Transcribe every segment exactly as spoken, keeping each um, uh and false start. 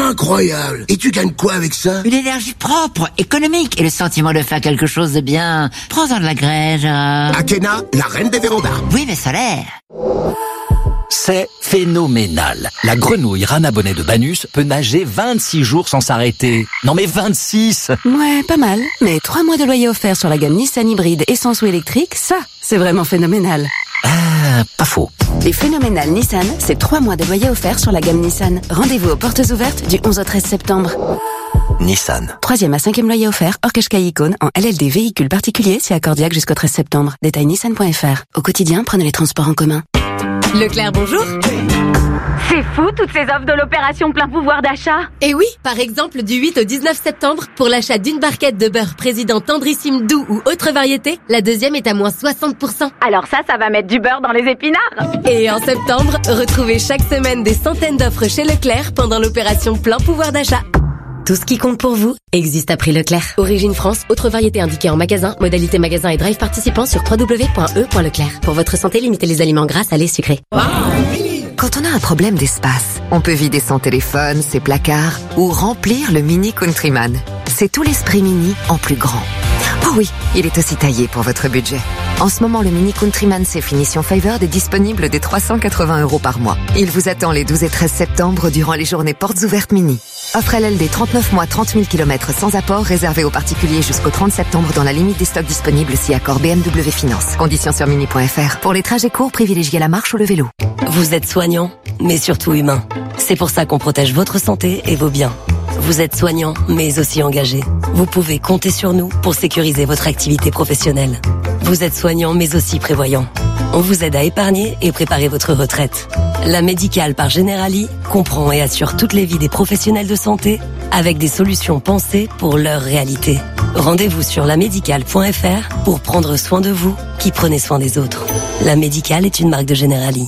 Incroyable. Et tu gagnes quoi avec ça? Une énergie propre, économique et le sentiment de faire quelque chose de bien. Prends-en de la graine, Gérard. Akena, la reine des vérandas. Oui, mais solaire. C'est phénoménal. La grenouille Rana Bonnet de Banus peut nager vingt-six jours sans s'arrêter. Non mais vingt-six! Ouais, pas mal. Mais trois mois de loyer offert sur la gamme Nissan hybride essence ou électrique, ça, c'est vraiment phénoménal. Ah, pas faux. Les phénoménales Nissan, c'est trois mois de loyer offert sur la gamme Nissan. Rendez-vous aux portes ouvertes du onze au treize septembre. Nissan. Troisième à cinquième loyer offert, hors Qashqai Icône, en L L D véhicule particulier, c'est accordiaque jusqu'au treize septembre. Détail nissan point f r. Au quotidien, prenez les transports en commun. Leclerc, bonjour. C'est fou, toutes ces offres de l'opération plein pouvoir d'achat. Et oui, par exemple, du huit au dix-neuf septembre, pour l'achat d'une barquette de beurre président tendrissime doux ou autre variété, la deuxième est à moins soixante pour cent. Alors ça, ça va mettre du beurre dans les épinards. Et en septembre, retrouvez chaque semaine des centaines d'offres chez Leclerc pendant l'opération plein pouvoir d'achat. Tout ce qui compte pour vous existe à prix Leclerc. Origine France, autre variété indiquée en magasin, modalité magasin et drive participant sur w w w point e point leclerc. Pour votre santé, limitez les aliments gras, salés, sucrés. Wow. Quand on a un problème d'espace, on peut vider son téléphone, ses placards ou remplir le Mini Countryman. C'est tout l'esprit Mini en plus grand. Oh oui, il est aussi taillé pour votre budget. En ce moment, le Mini Countryman C Finition Favored est disponible dès trois cent quatre-vingts euros par mois. Il vous attend les douze et treize septembre durant les journées portes ouvertes Mini. Offre L L D trente-neuf mois, trente mille kilomètres sans apport, réservé aux particuliers jusqu'au trente septembre dans la limite des stocks disponibles si accord B M W Finance. Conditions sur mini point f r. Pour les trajets courts, privilégiez la marche ou le vélo. Vous êtes soignant, mais surtout humain. C'est pour ça qu'on protège votre santé et vos biens. Vous êtes soignant, mais aussi engagé. Vous pouvez compter sur nous pour sécuriser votre activité professionnelle. Vous êtes soignant, mais aussi prévoyant. On vous aide à épargner et préparer votre retraite. La Médicale par Generali comprend et assure toutes les vies des professionnels de santé avec des solutions pensées pour leur réalité. Rendez-vous sur la médicale point f r pour prendre soin de vous qui prenez soin des autres. La Médicale est une marque de Generali.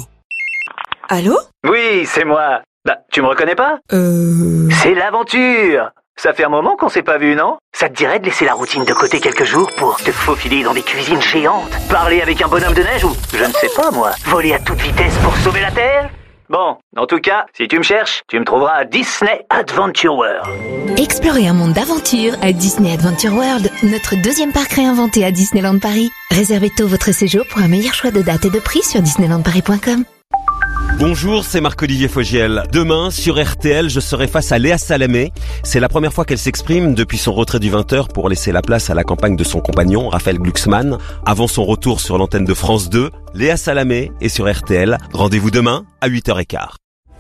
Allô? Oui, c'est moi. Bah, tu me reconnais pas? Euh... C'est l'aventure. Ça fait un moment qu'on s'est pas vu, non? Ça te dirait de laisser la routine de côté quelques jours pour te faufiler dans des cuisines géantes, parler avec un bonhomme de neige ou, je ne sais pas moi, voler à toute vitesse pour sauver la Terre? Bon, en tout cas, si tu me cherches, tu me trouveras à Disney Adventure World. Explorez un monde d'aventure à Disney Adventure World, notre deuxième parc réinventé à Disneyland Paris. Réservez tôt votre séjour pour un meilleur choix de date et de prix sur disneyland paris point com. Bonjour, c'est Marc-Olivier Fogiel. Demain, sur R T L, je serai face à Léa Salamé. C'est la première fois qu'elle s'exprime depuis son retrait du vingt heures pour laisser la place à la campagne de son compagnon, Raphaël Glucksmann. Avant son retour sur l'antenne de France deux, Léa Salamé est sur R T L. Rendez-vous demain à huit heures quinze.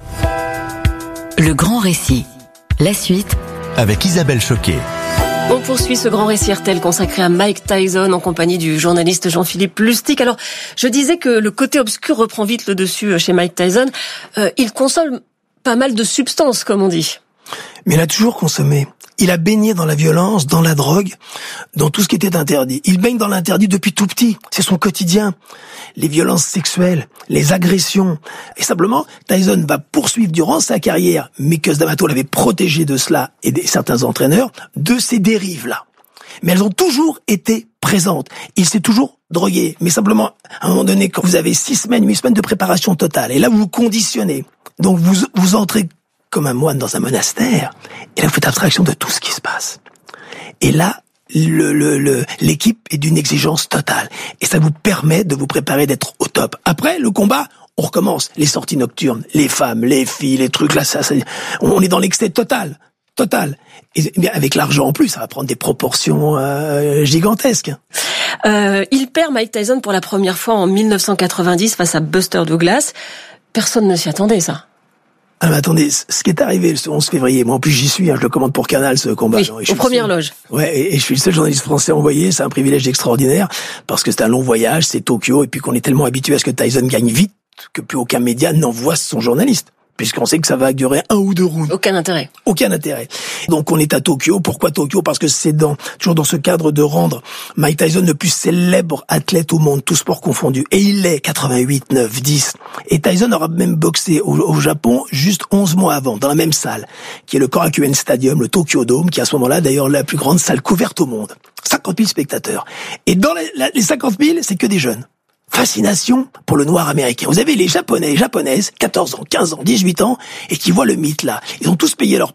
Le grand récit. La suite avec Isabelle Choquet. On poursuit ce grand récit R T L consacré à Mike Tyson en compagnie du journaliste Jean-Philippe Lustig. Alors, je disais que le côté obscur reprend vite le dessus chez Mike Tyson. Euh, il consomme pas mal de substances, comme on dit. Mais il a toujours consommé. Il a baigné dans la violence, dans la drogue, dans tout ce qui était interdit. Il baigne dans l'interdit depuis tout petit. C'est son quotidien. Les violences sexuelles, les agressions. Et simplement, Tyson va poursuivre durant sa carrière, mais Cus D'Amato l'avait protégé de cela et des, certains entraîneurs, de ces dérives-là. Mais elles ont toujours été présentes. Il s'est toujours drogué. Mais simplement, à un moment donné, quand vous avez six semaines, huit semaines de préparation totale, et là vous vous conditionnez. Donc vous, vous entrez comme un moine dans un monastère, et là vous faites abstraction de tout ce qui se passe. Et là, le, le, le, l'équipe est d'une exigence totale. Et ça vous permet de vous préparer d'être au top. Après, le combat, on recommence. Les sorties nocturnes, les femmes, les filles, les trucs, là, ça, ça on est dans l'excès total. Total. Et bien, avec l'argent en plus, ça va prendre des proportions euh, gigantesques. Euh, il perd Mike Tyson pour la première fois en mille neuf cent quatre-vingt-dix face à Buster Douglas. Personne ne s'y attendait, ça. Ah mais attendez, ce qui est arrivé le onze février, moi en plus j'y suis, hein, je le commande pour Canal ce combat. Oui, genre, aux premières loges. Ouais, et, et je suis le seul journaliste français envoyé, c'est un privilège extraordinaire, parce que c'est un long voyage, c'est Tokyo, et puis qu'on est tellement habitué à ce que Tyson gagne vite, que plus aucun média n'envoie son journaliste. Puisqu'on sait que ça va durer un ou deux rounds. Aucun intérêt. Aucun intérêt. Donc on est à Tokyo. Pourquoi Tokyo? Parce que c'est dans, toujours dans ce cadre de rendre Mike Tyson le plus célèbre athlète au monde, tout sport confondu. Et il l'est, quatre-vingt-huit, neuf, dix. Et Tyson aura même boxé au, au Japon juste onze mois avant, dans la même salle, qui est le Korakuen Stadium, le Tokyo Dome, qui est à ce moment-là d'ailleurs la plus grande salle couverte au monde. cinquante mille spectateurs. Et dans les, les cinquante mille, c'est que des jeunes. Fascination pour le noir américain. Vous avez les Japonais et Japonaises, quatorze ans, quinze ans, dix-huit ans, et qui voient le mythe là. Ils ont tous payé leur